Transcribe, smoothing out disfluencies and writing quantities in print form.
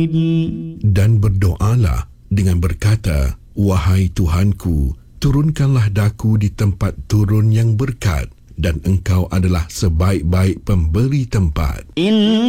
Dan berdoalah dengan berkata, Wahai Tuhanku, turunkanlah daku di tempat turun yang berkat, dan Engkau adalah sebaik-baik pemberi tempat.